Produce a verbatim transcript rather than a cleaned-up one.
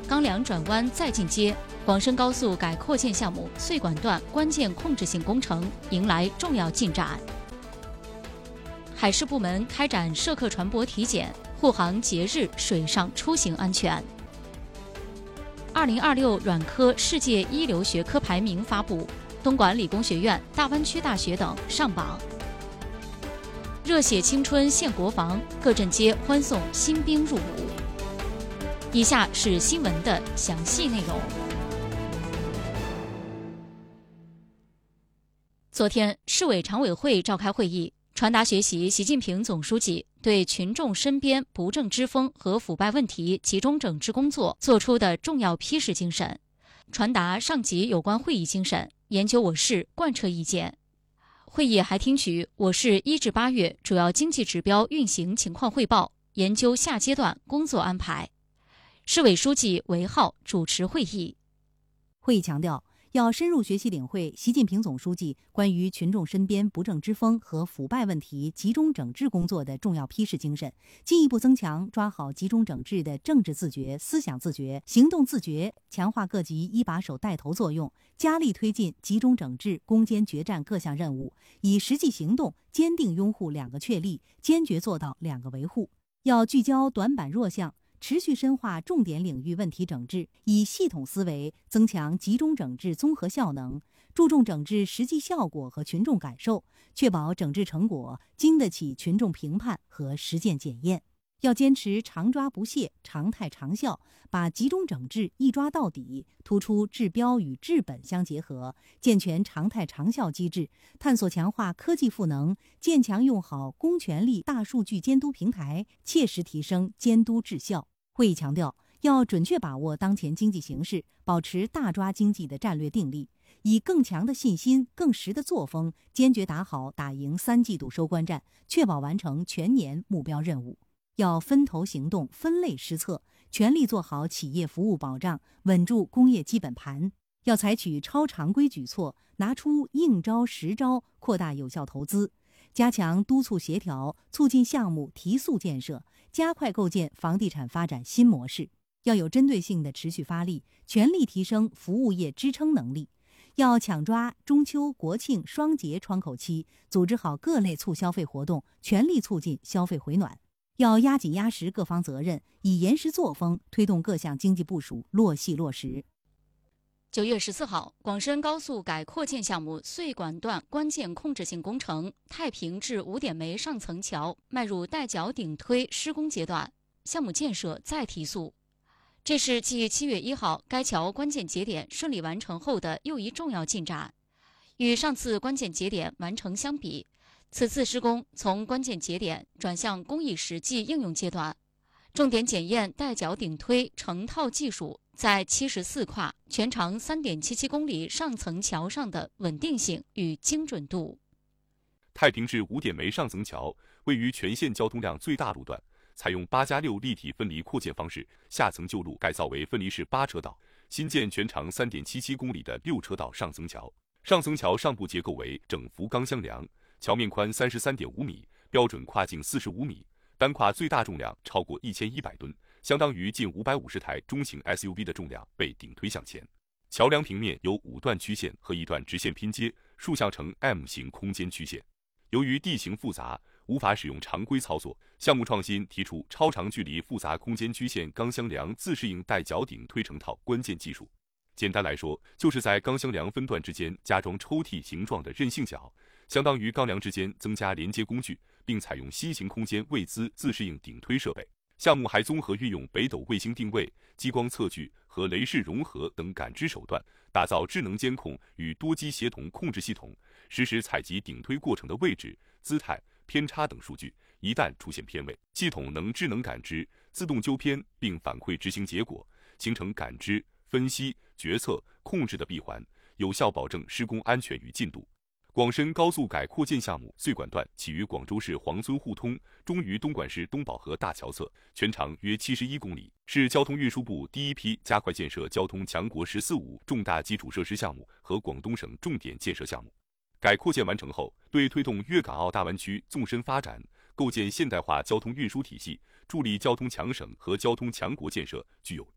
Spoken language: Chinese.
钢梁转弯再进阶，广深高速改扩建项目穗管段关键控制性工程迎来重要进展。海事部门开展涉客船舶体检，护航节日水上出行安全。二零二六软科世界一流学科排名发布，东莞理工学院、大湾区大学等上榜。热血青春献国防，各镇街欢送新兵入伍。以下是新闻的详细内容。昨天，市委常委会召开会议，传达学习习近平总书记对群众身边不正之风和腐败问题集中整治工作作出的重要批示精神，传达上级有关会议精神，研究我市贯彻意见。会议还听取我市一至八月主要经济指标运行情况汇报，研究下阶段工作安排。市委书记韦浩主持会议。 会议强调，要深入学习领会习近平总书记关于群众身边不正之风和腐败问题集中整治工作的重要批示精神，进一步增强抓好集中整治的政治自觉、思想自觉、行动自觉，强化各级一把手带头作用，加力推进集中整治攻坚决战各项任务，以实际行动坚定拥护两个确立，坚决做到两个维护。要聚焦短板弱项，持续深化重点领域问题整治，以系统思维增强集中整治综合效能，注重整治实际效果和群众感受，确保整治成果经得起群众评判和实践检验。要坚持常抓不懈、常态长效，把集中整治一抓到底，突出治标与治本相结合，健全常态长效机制，探索强化科技赋能，渐强用好公权力大数据监督平台，切实提升监督质效。会议强调，要准确把握当前经济形势，保持大抓经济的战略定力，以更强的信心、更实的作风，坚决打好打赢三季度收官战，确保完成全年目标任务。要分头行动、分类施策，全力做好企业服务保障，稳住工业基本盘。要采取超常规举措，拿出硬招实招，扩大有效投资，加强督促协调，促进项目提速建设，加快构建房地产发展新模式。要有针对性的持续发力，全力提升服务业支撑能力。要抢抓中秋、国庆双节窗口期，组织好各类促消费活动，全力促进消费回暖。要压紧压实各方责任，以严实作风推动各项经济部署落细落实。 九月十四号，广深高速改扩建项目穗管段关键控制性工程太平至五点梅上层桥迈入带脚顶推施工阶段，项目建设再提速。这是继七月一号该桥关键节点顺利完成后的又一重要进展。与上次关键节点完成相比，此次施工从关键节点转向工艺实际应用阶段，重点检验带脚顶推成套技术在七十四跨、全长 三点七七公里上层桥上的稳定性与精准度。 太平至五点梅上层桥位于全线交通量最大路段，采用八加六立体分离扩建方式，下层旧路改造为分离式八车道，新建全长 三点七七公里的六车道上层桥。上层桥上部结构为整幅钢箱梁，桥面宽 三十三点五米，标准跨径四十五米，单跨最大重量超过一千一百吨，相当于近五百五十台中型 S U V 的重量被顶推向前。桥梁平面由五段曲线和一段直线拼接，竖向成 M 型空间曲线。由于地形复杂，无法使用常规操作，项目创新提出超长距离复杂空间曲线钢箱梁自适应带脚顶推成套关键技术。简单来说，就是在钢箱梁分段之间加装抽屉形状的韧性角，相当于钢梁之间增加连接工具，并采用西型空间位姿自适应顶推设备。项目还综合运用北斗卫星定位、激光测距和雷氏融合等感知手段，打造智能监控与多机协同控制系统，实时采集顶推过程的位置、姿态、偏差等数据。一旦出现偏位，系统能智能感知，自动纠偏并反馈执行结果，形成感知、分析、决策、控制的闭环，有效保证施工安全与进度。广深高速改扩建项目穗管段起于广州市黄村互通，终于东莞市东宝河大桥侧，全长约七十一公里，是交通运输部第一批加快建设交通强国“十四五”重大基础设施项目和广东省重点建设项目。改扩建完成后，对推动粤港澳大湾区纵深发展、构建现代化交通运输体系、助力交通强省和交通强国建设具有